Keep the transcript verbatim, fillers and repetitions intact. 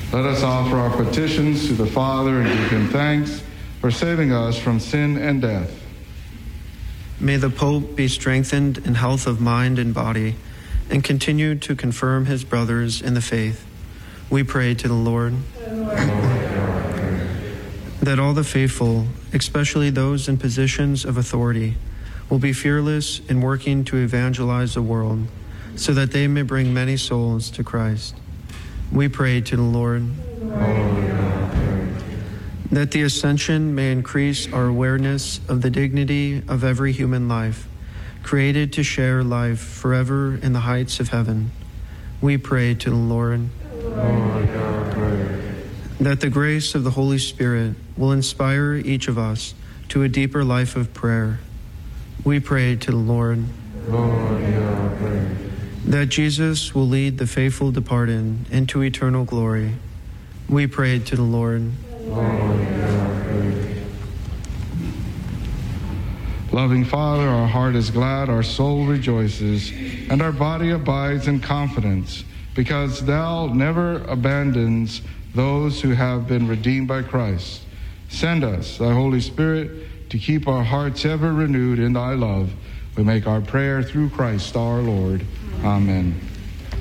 Let us offer our petitions to the Father and give him thanks for saving us from sin and death. May the Pope be strengthened in health of mind and body, and continue to confirm his brothers in the faith. We pray to the Lord. That all the faithful, especially those in positions of authority, will be fearless in working to evangelize the world, so that they may bring many souls to Christ. We pray to the Lord. That the Ascension may increase our awareness of the dignity of every human life, created to share life forever in the heights of heaven. We pray to the Lord. That the grace of the Holy Spirit will inspire each of us to a deeper life of prayer. We pray to the Lord. Lord, hear our prayer. That Jesus will lead the faithful departed into eternal glory. We pray to the Lord. Lord, hear our prayer. Loving Father, our heart is glad, our soul rejoices, and our body abides in confidence, because thou never abandons those who have been redeemed by Christ. Send us, thy Holy Spirit, to keep our hearts ever renewed in thy love. We make our prayer through Christ our Lord. Amen.